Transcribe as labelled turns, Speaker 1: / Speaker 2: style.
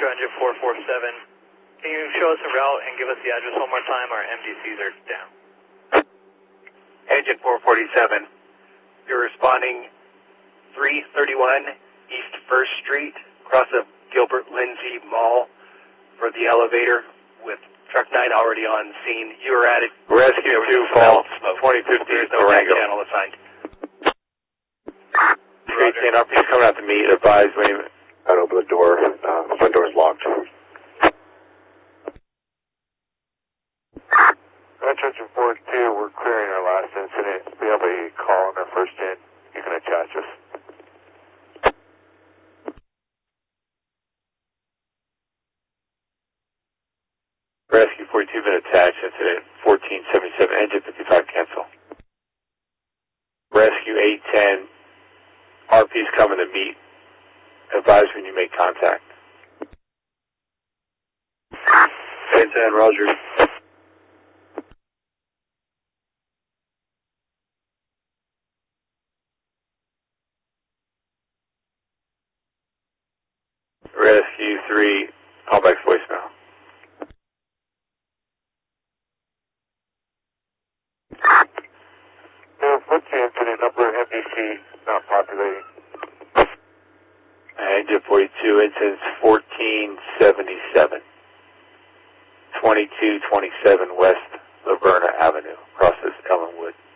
Speaker 1: Metro engine 447. Can you show us a route and give us the address one more time? Our MDCs are down.
Speaker 2: Engine 447, you're responding 331 East 1st Street, across the Gilbert Lindsay Mall for the elevator with Truck 9 already on scene. You were at it.
Speaker 3: Rescue 2 Falls, 2050
Speaker 2: There's no back channel assigned.
Speaker 3: Street 10, RP's coming out to meet. Advise when you open the door. Front door's locked.
Speaker 4: Attention 4-2, we're clearing our last incident. We have a call on our first gen. You can attach us.
Speaker 3: Rescue 42 been attached. Incident 1477. Engine 55 cancel. Rescue 810. RP's coming to meet. Advise when you make contact. 810, Roger. Rescue 3, callback voicemail.
Speaker 4: What's the incident number? MDC not populating.
Speaker 3: Engine 42, incident 1477. 2227 West Laverna Avenue, across this Ellenwood.